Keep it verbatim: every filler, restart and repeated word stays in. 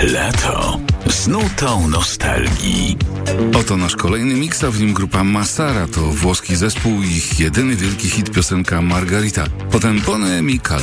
Lato z nutą nostalgii. Oto nasz kolejny miks, a w nim grupa Massara. To włoski zespół, ich jedyny wielki hit, piosenka Margarita. Potem Pone mi calma.